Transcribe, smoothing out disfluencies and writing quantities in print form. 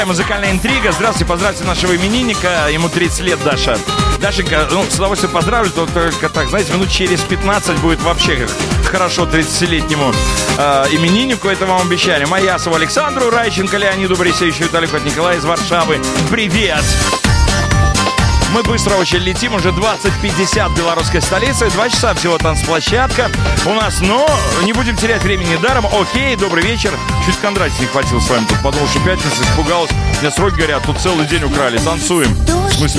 Музыкальная интрига. Здравствуйте, поздравьте нашего именинника. Ему 30 лет, Даша. Дашенька, с удовольствием поздравлю, только так, знаете, минут через 15 будет вообще как хорошо 30-летнему имениннику, это вам обещали. Маясову Александру, Райченко Леониду, Борисевичу Виталику от Николая из Варшавы. Привет! Мы быстро очень летим, уже 20:50 белорусской столицы, 2 часа всего танцплощадка у нас, но не будем терять времени даром. Окей, добрый вечер. Чуть Кондратий не хватил с вами тут, подумал, что пятница, испугалась. Мне сроки горят, тут целый день украли, танцуем. В смысле?